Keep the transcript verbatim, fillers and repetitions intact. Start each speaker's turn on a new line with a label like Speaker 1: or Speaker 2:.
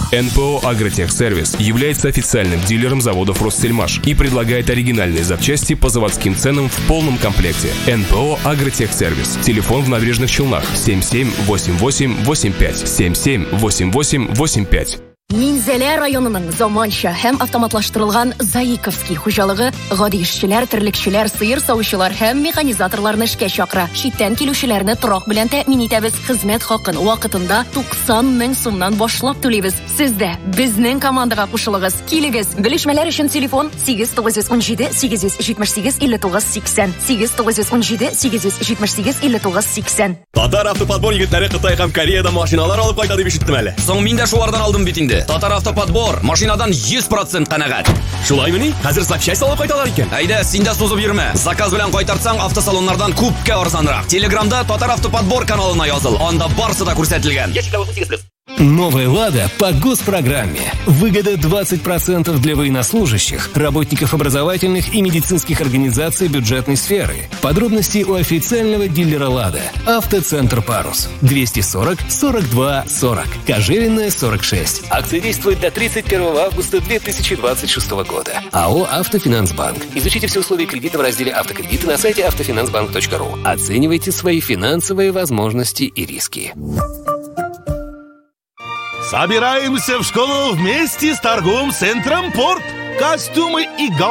Speaker 1: эн пэ о «Агротехсервис» является официальным дилером заводов «Россельмаш» и предлагает оригинальные запчасти по заводским ценам в полном комплекте. эн пэ о «Агротехсервис». Телефон в Набережных Челнах семь семь восемь восемь восемь пять семь семь восемь восемь восемь пять.
Speaker 2: Минзәлә районының заманча һәм автоматлаштырылган Заиковский хуҗалыгы гади эшчеләр, терлекчеләр, сыер савучылар һәм механизаторларны эшкә чакыра. Читтән килүчеләрне торак белән тәэмин итәбез. Хезмәт хакын вакытында туксан мең сумнан башлап түлибез. Сез дә безнең командага кушылыгыз. Килегез. Белешмәләр өчен телефон сигез тугыз ун җиде сигез җитмеш сигез илле тугыз сиксән сигез тугыз ун җиде сигез җитмеш сигез илле тугыз сиксән.
Speaker 3: Татар автоподбор егетләре Кытай һәм Кореядан машиналар алып кайта дип ишеттем әле.
Speaker 4: Соң мин дә шулардан алдым бит инде. Татар автоподбор машинадан йөз процент канәгать.
Speaker 3: Шулаймыни? Хәзер запчасть алып кайталар икән.
Speaker 4: Әйдә, син дә сузып йөрмә. Заказ белән кайтартсаң автосалоннардан күпкә арзанрак. Телеграмда Татар автоподбор каналына языл. Анда барсы да күрсәтелгән.
Speaker 5: Новая «Лада» по госпрограмме. Выгода двадцать процентов для военнослужащих, работников образовательных и медицинских организаций бюджетной сферы. Подробности у официального дилера «Лада». Автоцентр «Парус». двести сорок сорок два сорок. Кожевенная, сорок шесть. Акция действует до тридцать первого августа две тысячи двадцать шестого года. АО «Автофинансбанк». Изучите все условия кредита в разделе «Автокредиты» на сайте автофинансбанк точка ру. Оценивайте свои финансовые возможности и риски.
Speaker 6: Собираемся в школу вместе с торговым центром «Порт». Костюмы и галстуки.